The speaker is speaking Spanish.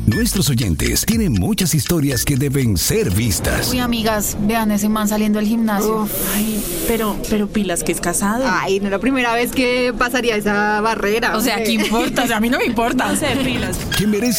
Nuestros oyentes tienen muchas historias que deben ser vistas. Uy, amigas, vean ese man saliendo del gimnasio. Ay, pero pilas que es casado. Ay, no es la primera vez que pasaría esa barrera. O sea, ¿qué importa? O sea, a mí no me importa. No sé, pilas. Que merece